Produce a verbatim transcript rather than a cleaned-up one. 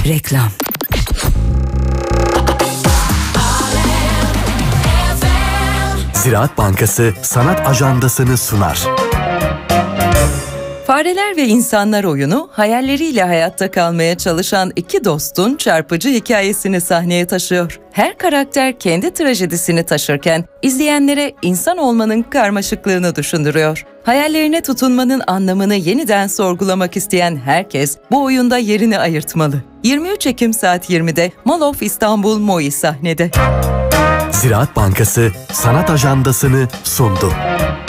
Reklam. Ziraat Bankası Sanat Ajandası'nı sunar. Fareler ve insanlar oyunu, hayalleriyle hayatta kalmaya çalışan iki dostun çarpıcı hikayesini sahneye taşıyor. Her karakter kendi trajedisini taşırken, izleyenlere insan olmanın karmaşıklığını düşündürüyor. Hayallerine tutunmanın anlamını yeniden sorgulamak isteyen herkes, bu oyunda yerini ayırtmalı. yirmi üç Ekim saat yirmide Mall of İstanbul M O İ sahnede. Ziraat Bankası Sanat Ajandası'nı sundu.